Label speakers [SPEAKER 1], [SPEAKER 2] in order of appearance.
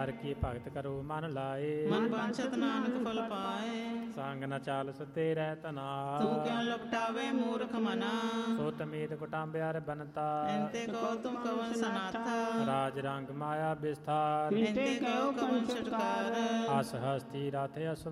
[SPEAKER 1] ਹਰ ਕੀ ਭਗਤ ਕਰੋ ਮਨ ਲਾਏ।
[SPEAKER 2] ਮਨ ਵਾਂਛਤ ਨਾਨਕ ਫਲ ਪਾਏ।
[SPEAKER 1] ਸੰਗ ਨ ਚਾਲ ਸੁਤੇ ਰਹਿਤ ਨਾਲ।
[SPEAKER 2] ਤੂੰ ਕਿਉ ਲਪਟਾਵੇ ਮੂਰਖ ਮਨਾ।
[SPEAKER 1] ਸੋ ਤਮੀਤ ਕੁਟਾਂਬਿਆਰ ਬਨਤਾ।
[SPEAKER 2] ਇੰਤੇ ਕਉ ਤੁਮ ਕਵਨ ਸਨਾਥਾ।
[SPEAKER 1] ਰਾਜ ਰੰਗ ਮਾਇਆ ਵਿਸਥਾਰ।
[SPEAKER 2] ਇੰਤੇ ਕਉ ਕਵਨ ਛੁਟਕਾਰ।
[SPEAKER 1] ਅਸ ਹਸਤੀ ਰਥ ਅਸ